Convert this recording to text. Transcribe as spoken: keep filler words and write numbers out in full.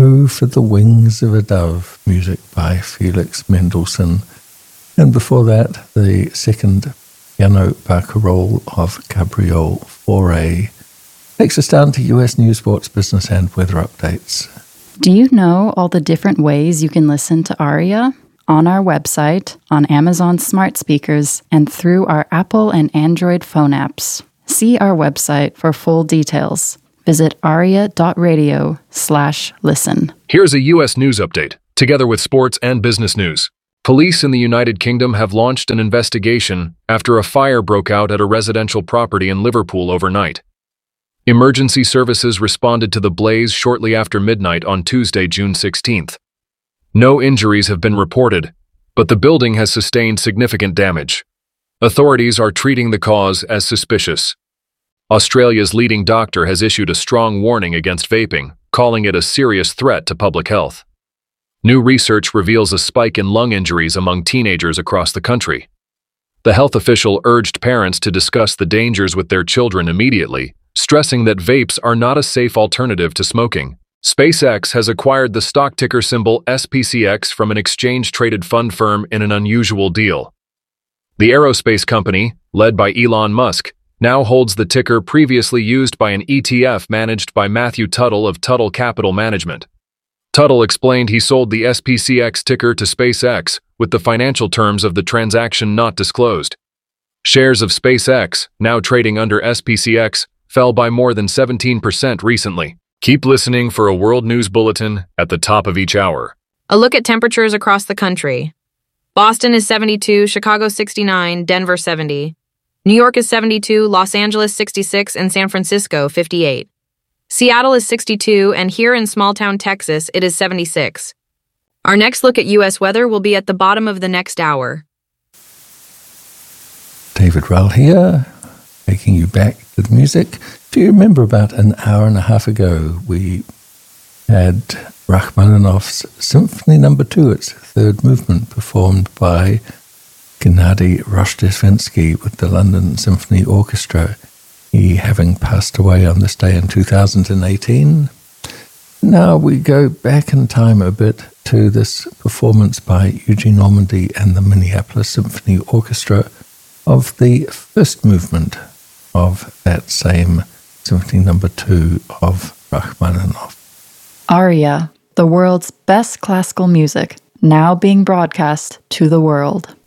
Oh, for the Wings of a Dove, music by Felix Mendelssohn. And before that, the second piano barcarolle of Gabriel Fauré. Takes us down to U S news, sports, business, and weather updates. Do you know all the different ways you can listen to Aria? On our website, on Amazon smart speakers, and through our Apple and Android phone apps. See our website for full details. Visit aria.radio slash listen. Here's a U S news update, together with sports and business news. Police in the United Kingdom have launched an investigation after a fire broke out at a residential property in Liverpool overnight. Emergency services responded to the blaze shortly after midnight on Tuesday, June sixteenth. No injuries have been reported, but the building has sustained significant damage. Authorities are treating the cause as suspicious. Australia's leading doctor has issued a strong warning against vaping, calling it a serious threat to public health. New research reveals a spike in lung injuries among teenagers across the country. The health official urged parents to discuss the dangers with their children immediately, stressing that vapes are not a safe alternative to smoking. SpaceX has acquired the stock ticker symbol S P C X from an exchange-traded fund firm in an unusual deal. The aerospace company, led by Elon Musk, now holds the ticker previously used by an E T F managed by Matthew Tuttle of Tuttle Capital Management. Tuttle explained he sold the S P C X ticker to SpaceX, with the financial terms of the transaction not disclosed. Shares of SpaceX, now trading under S P C X, fell by more than seventeen percent recently. Keep listening for a World News Bulletin at the top of each hour. A look at temperatures across the country. Boston is seventy-two, Chicago sixty-nine, Denver seventy. New York is seventy-two, Los Angeles sixty-six, and San Francisco fifty-eight. Seattle is sixty-two, and here in small-town Texas, it is seventy-six. Our next look at U S weather will be at the bottom of the next hour. David Rull here, taking you back to the music. Do you remember about an hour and a half ago, we had Rachmaninoff's Symphony Number Two, its third movement, performed by Gennady Rozhdestvensky with the London Symphony Orchestra, he having passed away on this day in two thousand eighteen. Now we go back in time a bit to this performance by Eugene Ormandy and the Minneapolis Symphony Orchestra of the first movement of that same Symphony Number Two of Rachmaninoff. Aria, the world's best classical music, now being broadcast to the world.